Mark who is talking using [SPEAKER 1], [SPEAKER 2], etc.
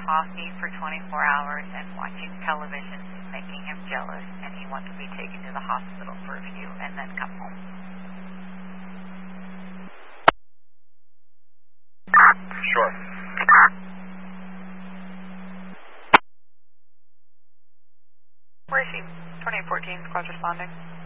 [SPEAKER 1] coffee for 24 hours and watching television is making him jealous, and he wants to be taken to the hospital for a few and then come home.
[SPEAKER 2] Sure.
[SPEAKER 3] Where is he? 2814, squad's responding.